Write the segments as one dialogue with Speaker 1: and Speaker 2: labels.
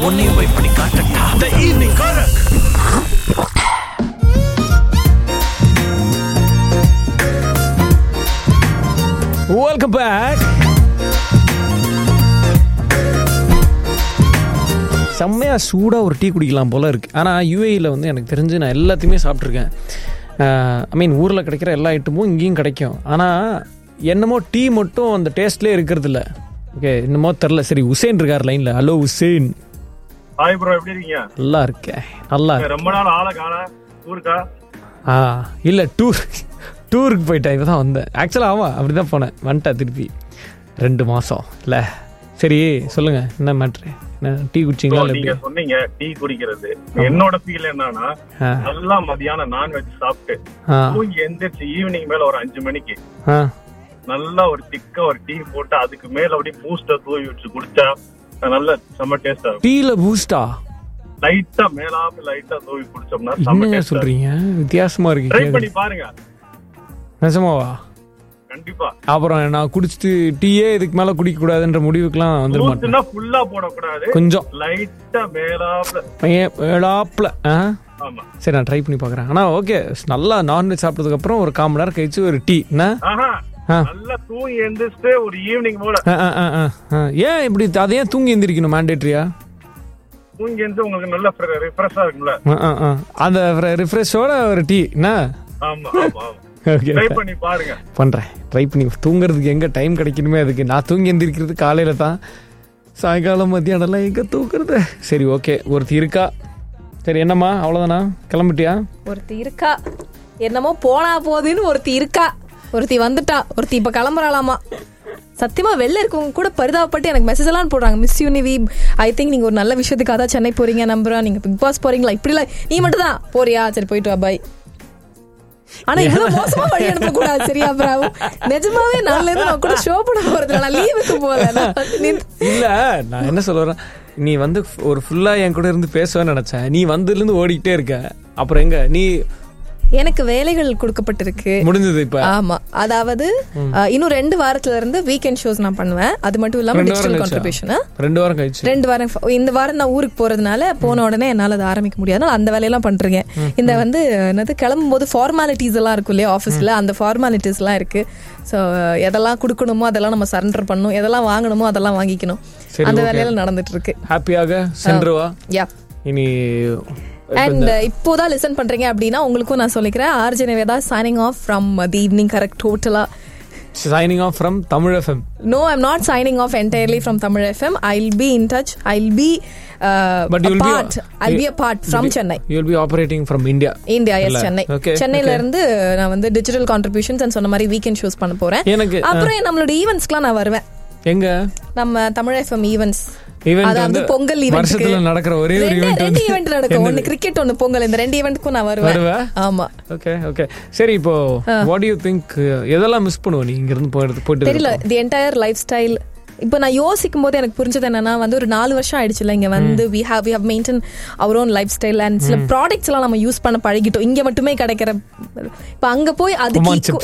Speaker 1: உன்னையும் போய் பண்ணி காட்டட்டா. The evening Korak.
Speaker 2: Welcome back. செம்மையாக சூடாக ஒரு டீ குடிக்கலாம் போல் இருக்குது. ஆனால் யூஏயில் வந்து எனக்கு தெரிஞ்சு நான் எல்லாத்தையுமே சாப்பிட்ருக்கேன். ஐ மீன் ஊரில் கிடைக்கிற எல்லா ஐட்டமும் இங்கேயும் கிடைக்கும். ஆனால் என்னமோ டீ மட்டும் அந்த டேஸ்ட்லேயே இருக்கிறது இல்லை. ஓகே, என்னமோ தெரில. சரி, உசேன் இருக்கார் லைனில். ஹலோ உசேன்.
Speaker 3: ஹாய் ப்ரோ, எப்படி இருக்கீங்க?
Speaker 2: நல்லா இருக்கேன். நல்லா
Speaker 3: ரொம்ப நாள் ஆளை காண. ஊருக்கா?
Speaker 2: இல்லை, டூருக்கு போயிட்டேன். இப்போ தான் வந்தேன். ஆக்சுவலாக ஆமாம், அப்படி தான் போனேன். வந்துட்டேன் திருப்பி 2 மாதம் இல்லை. சரி சொல்லுங்கள், என்ன மேட்ரு? டீ குடிச்சிங்களா?
Speaker 3: நீங்க சொன்னீங்க டீ குடிக்கிறது. என்னோட ஃபீல் என்னன்னா, நல்லா மதியானம் நான்வெஜ் சாப்பிட்டு தூங்கி எந்திரிச்சு ஈவினிங் மேல ஒரு 5 மணிக்கு நல்லா ஒரு திக்கா ஒரு டீ போட்டு அதுக்கு மேல அப்படியே பூஸ்டா தூவி வச்சு குடிச்சா நல்ல செம்ம டேஸ்டா இருக்கும்.
Speaker 2: டீல பூஸ்டா
Speaker 3: லைட்டா மேலாம லைட்டா தூவி குடிச்சோம்னா செம்ம
Speaker 2: என்ன
Speaker 3: டேஸ்டா
Speaker 2: சொல்றீங்க? வித்தியாசமா இருக்கு.
Speaker 3: ட்ரை பண்ணி பாருங்க.
Speaker 2: நிஜமாவா?
Speaker 3: கண்டிப்பா.
Speaker 2: அப்புறம் நான் குடிச்சிட்டு டீயே இதுக்கு மேல குடிக்க கூடாதுன்ற முடிவுக்குலாம் வந்துட மாட்டேன்.
Speaker 3: ஃபுல்லா போடக்கூடாது, கொஞ்சம் லைட்டா மேலாப்ல. ஆமா,
Speaker 2: சரி, நான் ட்ரை பண்ணி பாக்குறேன். ஆனா ஓகே, நல்லா நான்வெஜ் சாப்பிட்டதுக்கு அப்புறம் ஒரு 1/4 மணி நேரம் கழிச்சு ஒரு டீ
Speaker 3: நல்லா தூங்கி எந்திரிச்சிட்டு ஒரு ஈவினிங் போல.
Speaker 2: ஏன் இப்படி அதையே தூங்கி எந்திரிக்கணும்? மேண்டேட்டரியா?
Speaker 3: தூங்கி எந்திரிச்சு உங்களுக்கு நல்ல ரிஃப்ரெஷ்ஷா இருக்கும்ல,
Speaker 2: அந்த ரிஃப்ரெஷோட ஒரு டீ.
Speaker 3: ஆமா ஆமா, ட்ரை பண்ணி பாருங்க.
Speaker 2: பண்றேன். ட்ரை பண்ணி. தூங்குறதுக்கு எங்க டைம் கிடைக்கணுமே அதுக்கு. நான் தூங்கி எந்திரிக்கிறது காலையில தான். சாயங்காலம் மத்தியானம்லாம் எங்க தூங்குறது? சரி ஓகே, ஒருத்தி இருக்கா. சரி, என்னம்மா அவ்வளவுதானா? கிளம்பிட்டியா?
Speaker 4: ஒருத்தி இருக்கா, என்னமோ போனா போகுதுன்னு ஒருத்தி இருக்கா. ஒருத்தி வந்துட்டா, ஒருத்தி இப்ப கிளம்புறாளாமா. சத்தியமா வெளில இருக்கவங்க கூட பரிதாபப்பட்டு எனக்கு மெசேஜ் எல்லாம் போடுறாங்க. Miss you Nivi, I think நீங்க ஒரு நல்ல விஷயத்துக்காக தான் சென்னை போறீங்க நம்புறேன். நீங்க பிக் பாஸ் போறீங்களா? இப்படி இல்ல, நீ மட்டும் தான் போறியா? சரி போயிட்டு வா, பாய். ஆனா இவ்வளவு மோசமா வழி அனுப்ப கூடாது, சரியா பிராவு? நிஜமாவே நாள்ல இருந்து நான் கூட ஷோ பண்ண போறது, நான் லீவுக்கு போல.
Speaker 2: இல்ல, நான் என்ன சொல்றேன், நீ வந்து ஒரு ஃபுல்லா என் கூட இருந்து பேசுவேன்னு நினைச்சேன். நீ வந்ததுல இருந்து ஓடிக்கிட்டே இருக்க. அப்புறம் எங்க நீ?
Speaker 4: எனக்கு வேலைகள் கொடுக்கப்பட்டிருக்கு, முடிஞ்சது இப்ப. ஆமா, அதாவது இன்னும் 2 வாரத்துல இருந்து வீக்கெண்ட் ஷோஸ் நான் பண்ணுவேன். அது மட்டும் இல்லாம டிஜிட்டல் கான்ட்ரிபியூஷன் 2 வாரம் கழிச்சு. 2 வாரம். இந்த வாரம் நான் ஊருக்கு போறதுனால போன உடனே என்னால அதை ஆரம்பிக்க முடியாது. அந்த வேலையெல்லாம் பண்றேன். இந்த வந்து என்னது, கிளம்பும் போது ஃபார்மாலிட்டிஸ் எல்லாம் இருக்கும் இல்லையா ஆஃபீஸ்ல, அந்த ஃபார்மாலிட்டிஸ் எல்லாம் இருக்கு. ஸோ எதெல்லாம் கொடுக்கணுமோ அதெல்லாம் நம்ம சரண்டர் பண்ணணும், எதெல்லாம் வாங்கணுமோ அதெல்லாம் வாங்கிக்கணும். அந்த வேலையெல்லாம் நடந்துட்டு இருக்கு.
Speaker 2: ஹாப்பியாக சென்றுவா.
Speaker 4: யா,
Speaker 2: இனி
Speaker 4: அண்ட் இப்போதான் லிசன் பண்றீங்க அப்படின்னா உங்களுக்கும் நான் சொல்லிக்கிறேன், RJ Nivetha signing off from the evening correct. டோட்டலா
Speaker 2: signing off from Tamil FM.
Speaker 4: No, I'm not signing off entirely from Tamil FM. I'll be in touch. I'll be I'll be a part from Chennai.
Speaker 2: You'll be operating from India.
Speaker 4: Yes, Chennai. சென்னையில இருந்து நான் வந்து digital contributions and சொன்ன மாதிரி weekend shows பண்ண போறேன். அப்புறம் நம்மளோட ஈவென்ட்ஸ்க்குலாம் நான் வருவேன்.
Speaker 2: எங்க? நம்ம
Speaker 4: தமிழ் எஃப்எம் ஈவென்ட்ஸ்.
Speaker 2: அதாவது பொங்கல் வருஷத்துல நடக்கிற ஒரே ஒரு
Speaker 4: ரெண்டு ஈவென்ட் நடக்கும். ஒன்னு கிரிக்கெட், ஒன்னு பொங்கல். இந்த 2 ஈவென்ட்க்கும் நான் வருவேன். ஆமா.
Speaker 2: ஓகே. சரி, இப்போ what do you think, எதெல்லாம் மிஸ் பண்ணுவ நீ இங்க இருந்து போயிட்டு?
Speaker 4: தெரியல, தி என்டையர் லைஃப் ஸ்டைல். இப்போ நான் யோசிக்கும் போது எனக்கு புரிஞ்சது என்னன்னா, வந்து ஒரு 4 வருஷம் ஆயிடுச்சுல இங்க வந்து we have maintained our own lifestyle and சில ப்ராடக்ட்ஸ் எல்லாம் நம்ம யூஸ் பண்ண பழகிட்டோம். இங்க மட்டுமே கிடைக்கிற. இப்போ அங்க போய் அதுக்கு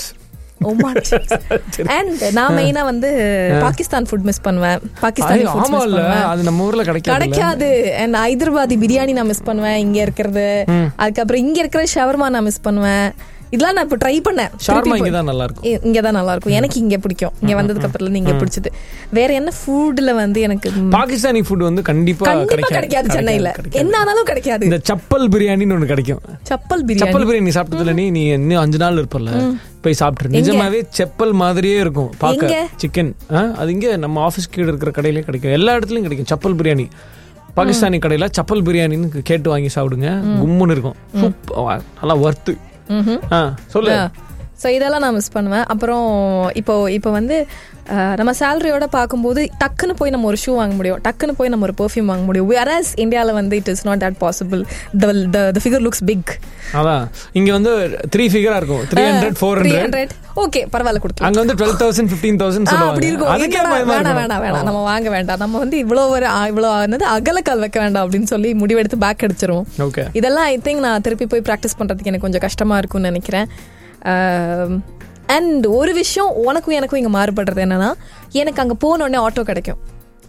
Speaker 4: அண்ட் நான் மெயினா வந்து பாகிஸ்தான் ஃபுட் மிஸ் பண்ணுவேன். பாகிஸ்தானி ஃபுட் மிஸ் பண்ணுவேன்.
Speaker 2: அது நம்ம ஊர்ல
Speaker 4: கிடைக்காது. அண்ட் ஹைதராபாதி பிரியாணி நான் மிஸ் பண்ணுவேன் இங்க இருக்கிறது. அதுக்கப்புறம் இங்க இருக்கிற ஷவர்மா நான் மிஸ் பண்ணுவேன். இதெல்லாம் நான் இப்ப ட்ரை பண்ணேன்.
Speaker 2: ஷவர்மா இங்க தான் நல்லா இருக்கும்.
Speaker 4: இங்க தான் நல்லா இருக்கும். எனக்கு இங்க பிடிக்கும். இங்க வந்ததுக்கு அப்புறம்ல இருந்து இங்க பிடிச்சது. வேற என்ன ஃபுட்ல வந்து எனக்கு
Speaker 2: பாகிஸ்தானி ஃபுட் வந்து கண்டிப்பா
Speaker 4: கிடைக்காது சென்னையில. என்ன ஆனாலும் கிடைக்காது.
Speaker 2: இந்த சப்பல் பிரியாணின்னு ஒன்னு கிடைக்கும்.
Speaker 4: சப்பல் பிரியாணி
Speaker 2: சாப்பிட்டதுல நீ இன்னும் 5 நாள் இருப்பல போய் சாப்பிட்டு. நிஜமாவே செப்பல் மாதிரியே இருக்கும் பாக்க. சிக்கன் அது இங்க நம்ம ஆபீஸ் கீழ இருக்கிற கடையிலே கிடைக்கும். எல்லா இடத்துலயும் கிடைக்கும் செப்பல் பிரியாணி. பாகிஸ்தானி கடையில செப்பல் பிரியாணின்னு கேட்டு வாங்கி சாப்பிடுங்க. கும்முன்னு இருக்கும். நல்லா வறுத்து. சொல்லு.
Speaker 4: ஸோ இதெல்லாம் நான் மிஸ் பண்ணுவேன். அப்புறம் இப்போ வந்து நம்ம சேலரியோட பார்க்கும்போது டக்குன்னு போய் நம்ம ஒரு ஷூ வாங்க முடியும், டக்குன்னு போய் நம்ம ஒரு பெர்ஃப்யூம் வாங்க முடியும். whereas இந்தியாவில் வந்து it is not that possible. the figure looks big.
Speaker 2: அதான் இங்க வந்து 3 ஃபிகரா இருக்கும். 300 400
Speaker 4: ஓகே பரவாயில்ல கொடுக்கலாம்.
Speaker 2: அங்க வந்து 12,000 15,000 சொல்லுவாங்க.
Speaker 4: அப்படி இருக்கும். வேணாம் நம்ம வாங்க வேண்டாம். நம்ம வந்து இவ்வளோ அகலக்கால் வைக்க வேண்டாம் அப்படின்னு சொல்லி முடிவெடுத்து பேக் அடிச்சிருவோம்.
Speaker 2: ஓகே,
Speaker 4: இதெல்லாம் ஐ திங்க் நான் திருப்பி போய் ப்ராக்டிஸ் பண்றதுக்கு எனக்கு கொஞ்சம் கஷ்டமா இருக்கும்னு நினைக்கிறேன். அண்ட் ஒரு விஷயம் உனக்கும் எனக்கும் இங்கே மாறுபடுறது என்னன்னா, எனக்கு அங்கே போனோடனே ஆட்டோ கிடைக்கும்.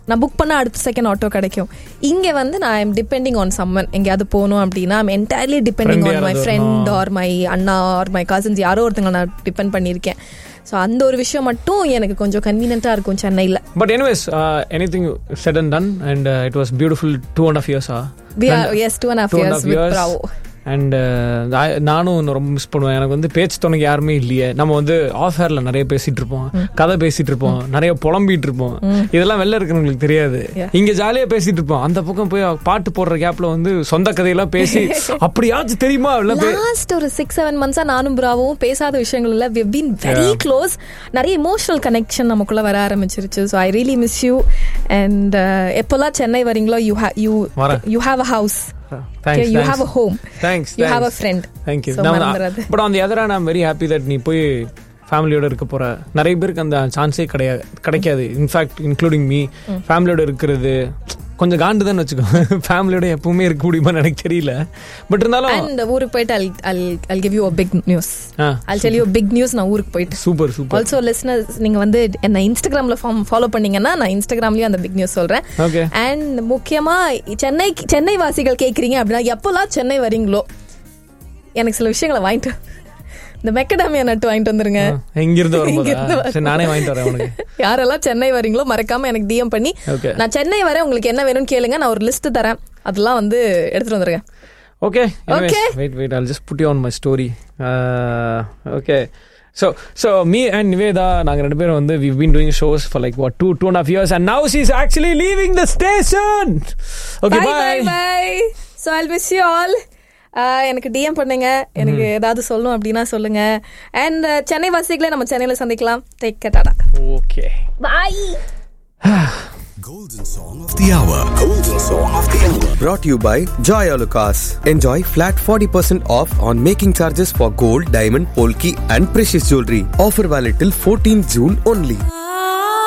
Speaker 4: நான் புக் பண்ண அடுத்த செகண்ட் ஆட்டோ கிடைக்கும். இங்க வந்து நான் ஐம் டிபெண்டிங் ஆன் சம்மன். எங்கேயாவது போகணும் அப்படின்னா I'm entirely depending on my friend R my Anna R my cousins, யாரோ ஒருத்தங்க நான் டிபெண்ட் பண்ணியிருக்கேன். ஸோ அந்த ஒரு விஷயம் மட்டும் எனக்கு கொஞ்சம் கன்வீனியன்ட்டாக இருக்கும் சென்னையில்.
Speaker 2: But anyways anything set and done and it was beautiful 2.5 years.
Speaker 4: Yes, 2.5 years with Bravo.
Speaker 2: And நானும் ரொம்ப மிஸ் பண்ணுவேன். எனக்கு வந்து பேச்சு துணைக்கு யாருமே இல்லையே. நம்ம வந்து ஆஃப் ஏர்ல நிறைய பேசிட்டு இருப்போம், கதை பேசிட்டு இருப்போம், நிறைய புலம்பிட்டு இருப்போம். இதெல்லாம் வெளில இருக்கிறவங்களுக்கு தெரியாது. இங்க ஜாலியா பேசிட்டு இருப்போம். அந்த பக்கம் போய் பாட்டு போடுற கேப்ல வந்து சொந்த கதையெல்லாம் பேசி அப்படியாச்சும் தெரியுமா
Speaker 4: லாஸ்ட் ஒரு 6-7 months நானும் பிராவும் பேசாத விஷயங்கள் இல்ல. we've been very close. நிறைய இமோஷனல் கனெக்ஷன் நமக்குள்ள வர ஆரம்பிச்சிருச்சு. so I really miss you and எப்போலாம் Chennai வரீங்களோ you have a house.
Speaker 2: Thanks,
Speaker 4: you have a home.
Speaker 2: Thanks.
Speaker 4: You have a friend.
Speaker 2: Thank you. But on the other hand, I'm very happy that நீ போய் ஃபேமிலியோட இருக்க போற. நிறைய பேருக்கு அந்த சான்ஸே கிடைக்காது. In fact including me. ஃபேமிலியோட இருக்கிறது கொஞ்சம் காண்டு தான் வச்சுக்கோ. ஃபேமிலியோட எப்பவுமே இருக்க முடியுமா எனக்கு தெரியல. பட் இருந்தாலும்
Speaker 4: and ஊருக்கு போயிட்டு I'll give you a big news. I'll tell you a big news. நான் ஊருக்கு போயிட்டு
Speaker 2: சூப்பர்
Speaker 4: also listeners, நீங்க வந்து என்ன இன்ஸ்டாகிராம்ல ஃபாலோ பண்ணீங்கன்னா நான் இன்ஸ்டாகிராம்லயும் அந்த பிக் நியூஸ் சொல்றேன்.
Speaker 2: ஓகே.
Speaker 4: அண்ட் முக்கியமா சென்னை வாசிகள் கேக்குறீங்க அப்படின்னா எப்போலாம் சென்னை வரீங்களோ எனக்கு சில விஷயங்களை வாங்கிட்டு இந்த மெக்கடாமியா நட்டு வாங்கிட்டு வந்துருங்க.
Speaker 2: எங்கிருந்து வரும்போது நானே வாங்கிட்டு வரேன் உனக்கு.
Speaker 4: யாரெல்லாம் சென்னை வரீங்களோ மறக்காம எனக்கு டிஎம் பண்ணி நான் சென்னை வரேன் உங்களுக்கு என்ன வேணும்னு கேளுங்க, நான் ஒரு லிஸ்ட் தரேன், அதெல்லாம் வந்து எடுத்துட்டு வந்துருங்க.
Speaker 2: Okay. Wait. I'll just put you on my story. Okay. So me and Niveda, நாங்க ரெண்டு பேரும் வந்து we've been doing shows for like what 2.5 years and now she's actually leaving the station. Okay,
Speaker 4: bye. So I'll miss you all. எனக்கு DM பண்ணுங்க, எனக்கு ஏதாவது சொல்லணும் அப்படின்னா சொல்லுங்க. அண்ட் சென்னை வாசிகளே நம்ம சென்னையில சந்திக்கலாம். Take care, Tata.
Speaker 2: Okay,
Speaker 4: by.
Speaker 5: Golden Song of the Hour. Golden Song of the Hour. Brought to you by Joy Alucas. Enjoy flat 40% off on making charges for gold, diamond, polki and precious jewelry. Offer valid till 14 June only.